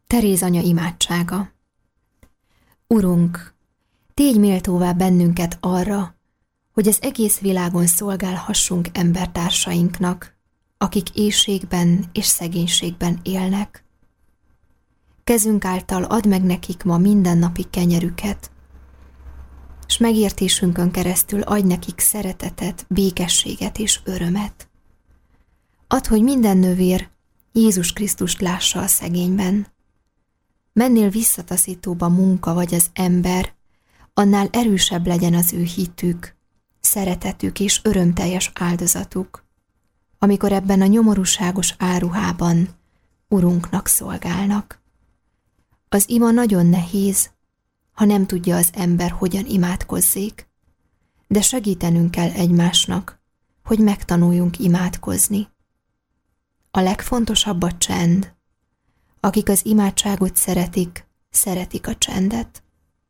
Teréz anya imádsága. Urunk, tégy méltóvá bennünket arra, hogy az egész világon szolgálhassunk embertársainknak, akik éhségben és szegénységben élnek. Kezünk által add meg nekik ma mindennapi kenyerüket, s megértésünkön keresztül adj nekik szeretetet, békességet és örömet. Add, hogy minden nővér Jézus Krisztust lássa a szegényben. Mennél visszataszítóbb a munka vagy az ember, annál erősebb legyen az ő hitük, szeretetük és örömteljes áldozatuk, amikor ebben a nyomorúságos áruhában Urunknak szolgálnak. Az ima nagyon nehéz, ha nem tudja az ember, hogyan imádkozzék, de segítenünk kell egymásnak, hogy megtanuljunk imádkozni. A legfontosabb a csend. Akik az imádságot szeretik, szeretik a csendet.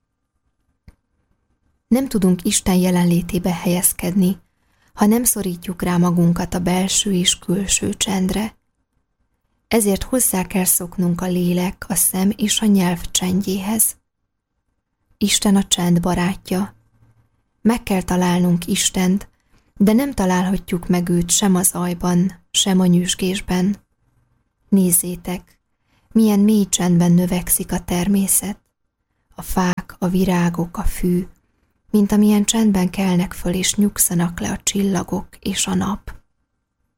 Nem tudunk Isten jelenlétébe helyezkedni, ha nem szorítjuk rá magunkat a belső és külső csendre. Ezért hozzá kell szoknunk a lélek, a szem és a nyelv csendjéhez. Isten a csend barátja. Meg kell találnunk Istent, de nem találhatjuk meg őt sem az zajban, sem a nyüzsgésben. Nézzétek, milyen mély csendben növekszik a természet, a fák, a virágok, a fű, mint amilyen csendben kelnek föl és nyugszanak le a csillagok és a nap.